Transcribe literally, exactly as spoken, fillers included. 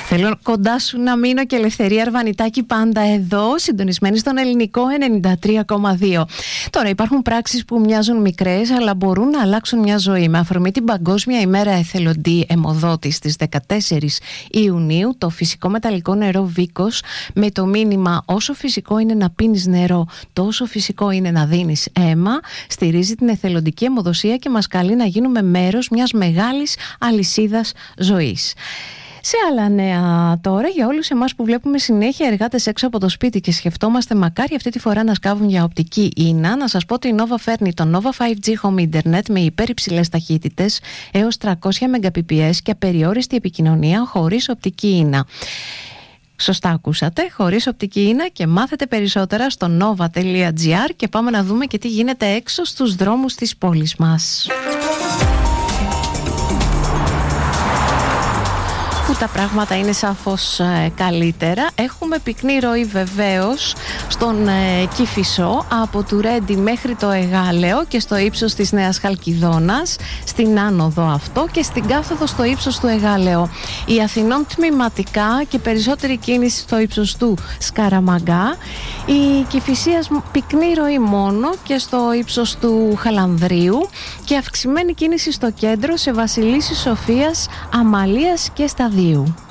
Θέλω κοντά σου να μείνω και Ελευθερία Αρβανιτάκη πάντα εδώ, συντονισμένη στον Ελληνικό ενενήντα τρία κόμμα δύο. Τώρα υπάρχουν πράξεις που μοιάζουν μικρές αλλά μπορούν να αλλάξουν μια ζωή. Με αφορμή την Παγκόσμια ημέρα εθελοντή αιμοδότη στις δεκατέσσερις Ιουνίου, το φυσικό μεταλλικό νερό Βίκος, με το μήνυμα «Όσο φυσικό είναι να πίνεις νερό, τόσο φυσικό είναι να δίνεις αίμα», στηρίζει την εθελοντική αιμοδοσία και μας καλεί να γίνουμε μέρος μιας μεγάλης αλυσίδας ζωής. Σε άλλα νέα τώρα, για όλους εμάς που βλέπουμε συνέχεια εργάτες έξω από το σπίτι και σκεφτόμαστε μακάρι αυτή τη φορά να σκάβουν για οπτική ίνα, να σας πω ότι η Nova φέρνει το Nova φάιβ τζι Home Internet με υπερυψηλές ταχύτητες έως τριακόσια Mbps και απεριόριστη επικοινωνία χωρίς οπτική ίνα. Σωστά ακούσατε, χωρίς οπτική ίνα, και μάθετε περισσότερα στο nova τελεία gr και πάμε να δούμε και τι γίνεται έξω στους δρόμους της πόλης μας. Που τα πράγματα είναι σαφώς ε, καλύτερα. Έχουμε πυκνή ροή βεβαίως στον ε, Κηφισό, από του Ρέντι μέχρι το Εγάλεο και στο ύψος της Νέας Χαλκιδόνας, στην άνοδο αυτό, και στην κάθοδο στο ύψος του Εγάλεο. Η Αθηνών τμηματικά και περισσότερη κίνηση στο ύψος του Σκαραμαγκά. Η Κηφισίας πυκνή ροή μόνο και στο ύψος του Χαλανδρίου, και αυξημένη κίνηση στο κέντρο, σε Βασιλίσσης Σοφίας, Αμαλίας και Σταδίου.